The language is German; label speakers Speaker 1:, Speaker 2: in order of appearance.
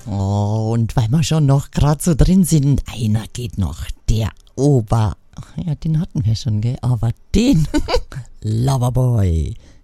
Speaker 1: Oh, und weil wir schon noch gerade so drin sind, einer geht noch, der ja, den hatten wir schon, gell? Aber den Loverboy,